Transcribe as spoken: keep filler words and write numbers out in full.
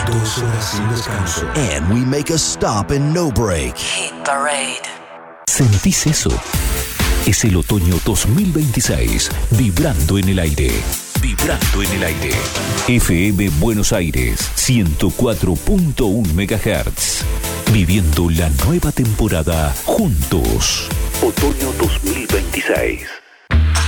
Dos horas sin descanso. And we make a stop and no break. Hit Parade. ¿Sentís eso? Es el otoño dos mil veintiséis, vibrando en el aire. Vibrando en el aire. F M Buenos Aires, ciento cuatro punto uno megahertz. Viviendo la nueva temporada juntos. Otoño dos mil veintiséis.